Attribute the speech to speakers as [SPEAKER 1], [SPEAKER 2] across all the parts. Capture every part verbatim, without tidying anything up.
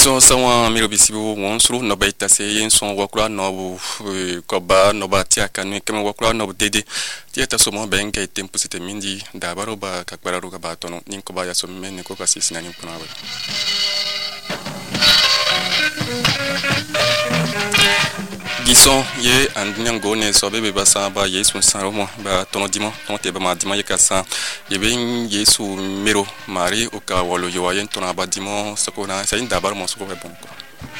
[SPEAKER 1] Gison sawa miro bisibu wonsru no baita se yen son wakura no koba no batia kanu kema wakura no dede tieta somo benga tempo sete mindi da baroba kakbara ruga batono ninko ba ya so men ko kasi sinani kuna ba Gison ye andinyango ne so bebe basa ba yesu saromo ba tono dimo ton te ba ma dimo ye kasa ye ben yesu mero mari o ka wolo yo yen tona ba dimo sokona sa inda bar mo sokona bon ko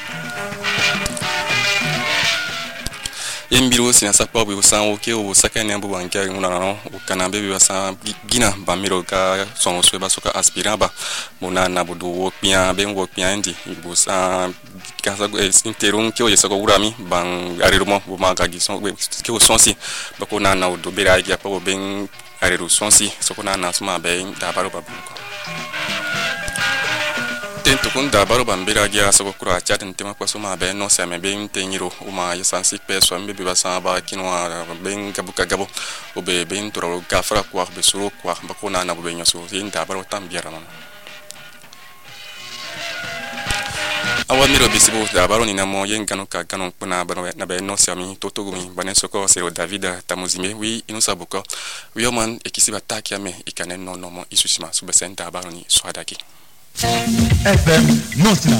[SPEAKER 1] Embiro sina sapa bu san o ke o sakane bu banka nguna no o kana bebe basa gina ba mero ka son so ba soka aspiraba mona na bu do pia ben wo pia ndi bu sa kasa interum ke o yesa ko urami ban arirumo bu ma ka gison ke o sonsi ba ko na na do bera ya pa ben ariru sonsi so ko na na suma ben da baro ba ko tento kun da baro bambira gia so ko kura chat ntema kwa suma be no sa me ben tenyiro o ma yesa sik pe so mbe be basa ba kinwa ben gabuka gabo o be ben toro gafra kwa be suro kwa ba ko na na be nyoso yin da baro tambira man awa miro bisibu da baro ni namo yen kanu ka kanu kuna baro na be no sami toto gumi banen soko sero David Tamuzime wi inu sabuko wi oman ekisiba takia me ikane no no mo isusima subesenta baro ni swadaki F M Nosina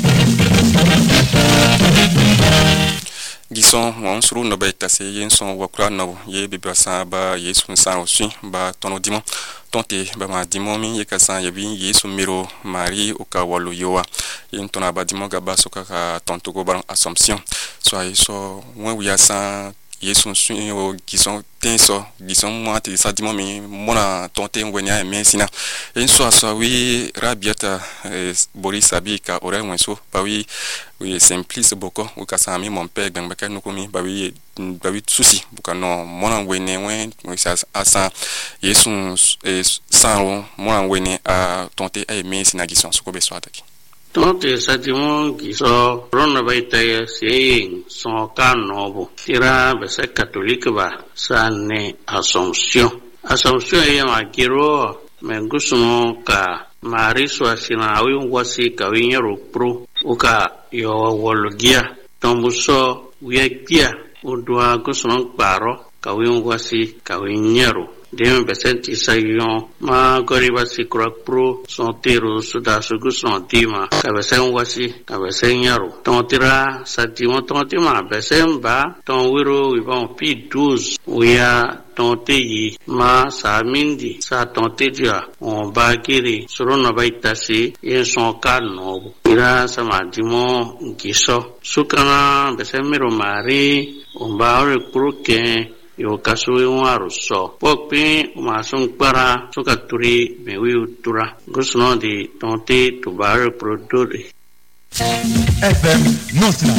[SPEAKER 1] Gison wonsru no baita se yen son wakura no ye bibasa ba yesu san osu ba tono dimo tonte ba ma dimo mi ye kasan ye bi yesu miro mari o ka walu yoa yen tona ba dimo ga ba soka ka tonto go baron assumption so ay so when we are san yesu su o gison tenso gison mo te sa dimo mi mona tonte ngwenya mensina en so so wi rabiata boris abika ore wenso ba wi wi simplice boko o ka sa mi mon père ben baka no komi ba wi ba wi susi buka no mona ngwene wen sa asa yesu san mona ngwene a tonte ay mensina gison so ko be so ataki
[SPEAKER 2] Tonte sadimo giso rona baita seing son kanobo tira bese catholique ba sane Assumption Assumption ya magiro mengusumo ka mariso asina awi wasi ka winyero pro uka yo wologia tombuso wiagia udwa gusumo paro ka wasi ka winyero Dem besenti sayon ma goriba sikra pro son tero suda sugu son tima ka besen wasi ka besen yaro ton tira satimo ton tima besen ba ton wiro wi bon pi douze uya ton teyi ma sa mindi sa ton teja on ba kiri surona baitasi yen son kalno ira sama dimo giso sukana besen miro mari on ba ore pro ke yo kasui waru so pokpi umasung para sukaturi mewi utura gusno di tonti tubar produri
[SPEAKER 1] F M Nosina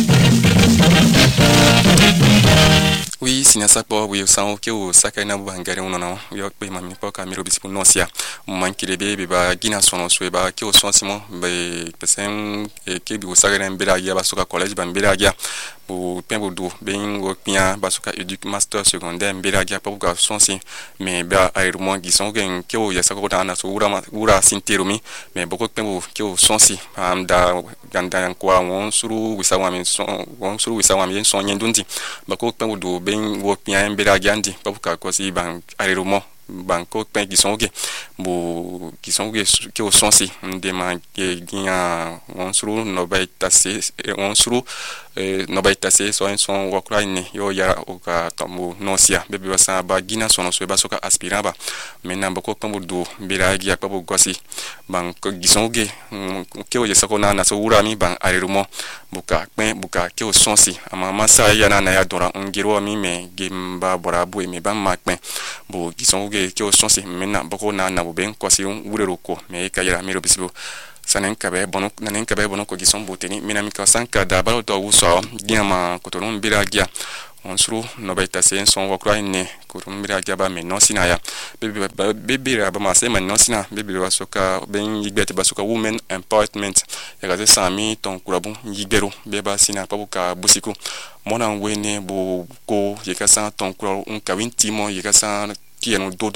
[SPEAKER 1] Oui, sinya sapo we san ke o sakaina bu hangare uno no yo pe mami po ka miro bisipu nosia mankire be be ba gina sono so ba ke o sonsimo be pesen ke bi o sakaina mbira ya ba suka college ba mbira ya bu pembo do ben go pia ba suka educ master secondaire mbira ya pa ka sonsi me ba airmo gison gen ke o ya sako da na so ura ma ura sinterumi me boko pembo ke o sonsi am da ganda kwa won suru wisawa mi son won suru wisawa mi son nyendundi ba ko pembo do ben wo pia mbira gandi papuka kosi ban arerumo banko pen qui sont ok bo qui sont que au sens de man ginha on suru no vai tase on suru no vai tase so en son wakura ni yo ya o ka tamu nosia bebe basa ba gina sono so ba soka aspiraba mena bako pambo do mbira gi akabo gosi banko gison ok ke o yesa ko na na so urami ban arerumo buka pen buka ke o sonsi ama masa ya na na ya dora ngiro mi me gemba borabu e me ban makpen bo gison ke o sonsi mena bako na na bo ben kwasi wurero ko me kayira mero bisibo sanen kabe bono nanen kabe bono ko gison boteni mina mi ka sanka da balo to wuso giama ko to non bira gia on suru no baita sen son wakra ne ko rum bira gia ba me no sinaya bebe bebe ba ma se man no sina bebe ba soka ben yigbete ba soka women empowerment ya ga sami ton kurabu yigbero be ba sina pa buka busiku mona wene bo ko yeka sa ton kurabu un kawin timo yeka sa ki eno do